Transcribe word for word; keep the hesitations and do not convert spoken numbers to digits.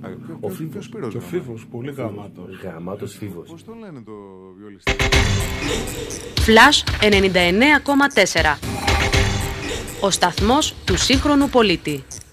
Ο Φίβος. Ο Φίβος, πολύ γαμάτος. Γαμάτος Φίβος. Πώς το λένε το βιολιστή? Flash ενενήντα εννέα κόμμα τέσσερα. Ο σταθμός του σύγχρονου πολίτη.